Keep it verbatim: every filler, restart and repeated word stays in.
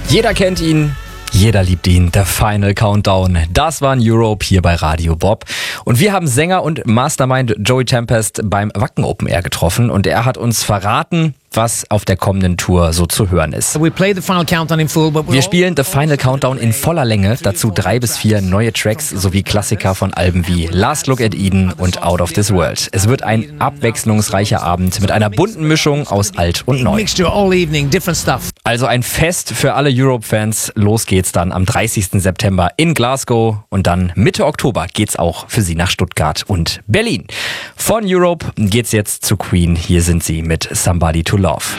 Jeder kennt ihn. Jeder liebt ihn, The Final Countdown. Das war Europe hier bei Radio Bob. Und wir haben Sänger und Mastermind Joey Tempest beim Wacken Open Air getroffen und er hat uns verraten, was auf der kommenden Tour so zu hören ist. Wir spielen The Final Countdown in voller Länge, dazu drei bis vier neue Tracks sowie Klassiker von Alben wie Last Look at Eden und Out of This World. Es wird ein abwechslungsreicher Abend mit einer bunten Mischung aus alt und neu. Also ein Fest für alle Europe-Fans. Los geht's dann am dreißigsten September in Glasgow und dann Mitte Oktober geht's auch für sie nach Stuttgart und Berlin. Von Europe geht's jetzt zu Queen. Hier sind sie mit Somebody to Love.